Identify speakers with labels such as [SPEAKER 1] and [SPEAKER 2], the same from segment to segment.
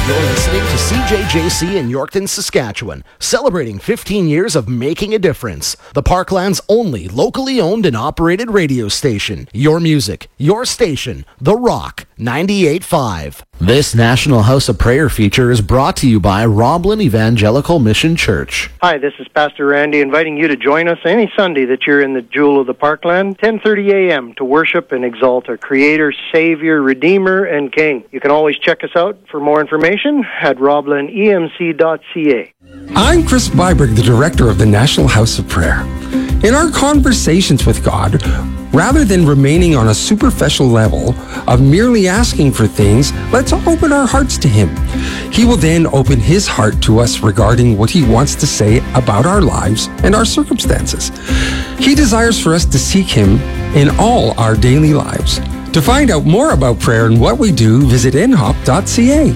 [SPEAKER 1] You're listening to CJJC in Yorkton, Saskatchewan, celebrating 15 years of making a difference. The Parkland's only locally owned and operated radio station. Your music, your station, The Rock 98.5. This National House of Prayer feature is brought to you by Roblin Evangelical Mission Church.
[SPEAKER 2] Hi, this is Pastor Randy, inviting you to join us any Sunday that you're in the Jewel of the Parkland, 10:30 a.m. to worship and exalt our Creator, Savior, Redeemer, and King. You can always check us out for more information at roblinemc.ca.
[SPEAKER 3] I'm Chris Byberg, the director of the National House of Prayer. In our conversations with God, rather than remaining on a superficial level of merely asking for things, let's open our hearts to Him. He will then open His heart to us regarding what He wants to say about our lives and our circumstances. He desires for us to seek Him in all our daily lives. To find out more about prayer and what we do, visit nhop.ca.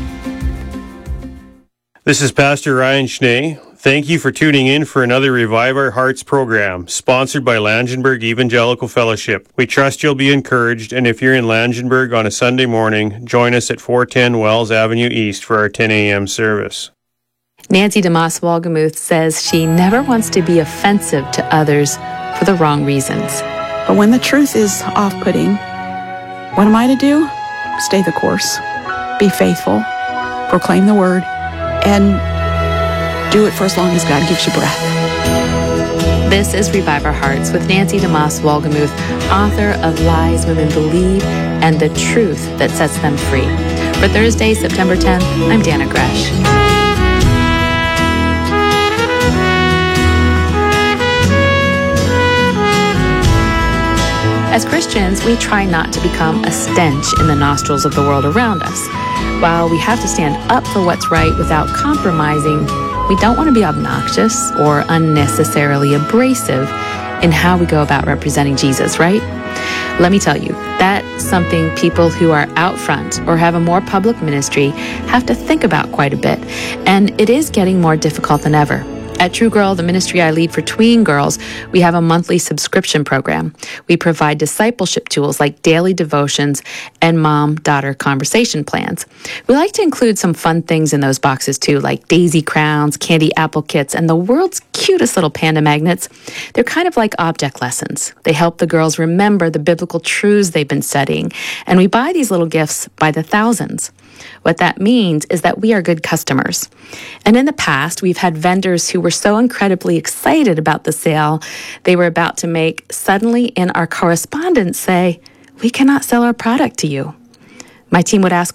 [SPEAKER 4] This is Pastor Ryan Schnee. Thank you for tuning in for another Revive Our Hearts program, sponsored by Langenburg Evangelical Fellowship. We trust you'll be encouraged, and if you're in Langenburg on a Sunday morning, join us at 410 Wells Avenue East for our 10 a.m. service.
[SPEAKER 5] Nancy DeMoss Wolgemuth says she never wants to be offensive to others for the wrong reasons.
[SPEAKER 6] But when the truth is off-putting, what am I to do? Stay the course. Be faithful. Proclaim the word. And do it for as long as God gives you breath.
[SPEAKER 5] This is Revive Our Hearts with Nancy DeMoss Wolgemuth, author of Lies Women Believe and the Truth That Sets Them Free. For Thursday, September 10th, I'm Dana Gresh. As Christians, we try not to become a stench in the nostrils of the world around us. While we have to stand up for what's right without compromising, we don't want to be obnoxious or unnecessarily abrasive in how we go about representing Jesus, right? Let me tell you, that's something people who are out front or have a more public ministry have to think about quite a bit, and it is getting more difficult than ever. At True Girl, the ministry I lead for tween girls, we have a monthly subscription program. We provide discipleship tools like daily devotions and mom-daughter conversation plans. We like to include some fun things in those boxes too, like daisy crowns, candy apple kits, and the world's cutest little panda magnets. They're kind of like object lessons. They help the girls remember the biblical truths they've been studying, and we buy these little gifts by the thousands. What that means is that we are good customers. And in the past, we've had vendors who were so incredibly excited about the sale they were about to make, suddenly in our correspondence say, "We cannot sell our product to you." My team would ask,